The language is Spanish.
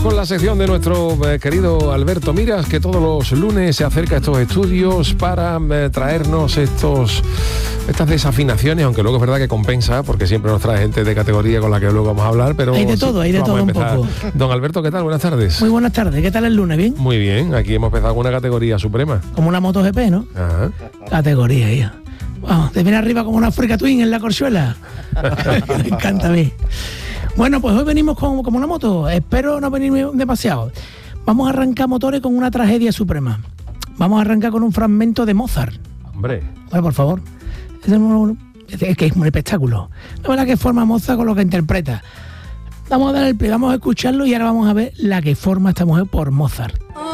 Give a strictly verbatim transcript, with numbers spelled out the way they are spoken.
con la sección de nuestro eh, querido Alberto Miras, que todos los lunes se acerca a estos estudios para eh, traernos estos estas desafinaciones, aunque luego es verdad que compensa, porque siempre nos trae gente de categoría con la que luego vamos a hablar, pero... Hay de todo, hay de todo un poco. Don Alberto, ¿qué tal? Buenas tardes. Muy buenas tardes, ¿qué tal el lunes? ¿Bien? Muy bien, aquí hemos empezado con una categoría suprema. Como una MotoGP, ¿no? Ajá. Categoría, ya. Vamos, te viene arriba como una Africa Twin en la corchuela. Me encanta a mí. Bueno, pues hoy venimos con, como una moto. Espero no venir demasiado. Vamos a arrancar motores con una tragedia suprema. Vamos a arrancar con un fragmento de Mozart. Hombre. Bueno, por favor. Es que es un espectáculo. La verdad que forma Mozart con lo que interpreta. Vamos a dar el play, vamos a escucharlo y ahora vamos a ver la que forma esta mujer por Mozart.